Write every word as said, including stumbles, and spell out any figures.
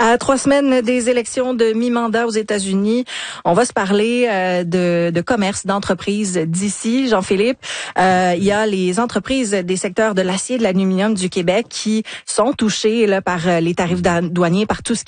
À trois semaines des élections de mi-mandat aux États-Unis, on va se parler euh, de, de commerce, d'entreprises d'ici. Jean-Philippe, euh, il y a les entreprises des secteurs de l'acier et de l'aluminium du Québec qui sont touchées là, par les tarifs douaniers, par tout ce